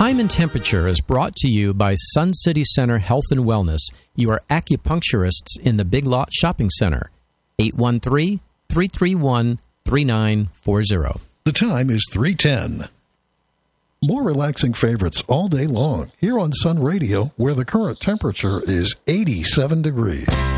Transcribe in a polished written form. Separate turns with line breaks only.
Time and Temperature is brought to you by Sun City Center Health and Wellness. You are acupuncturists in the Big Lot Shopping Center. 813-331-3940.
The time is 3:10. More relaxing favorites all day long here on Sun Radio, where the current temperature is 87 degrees.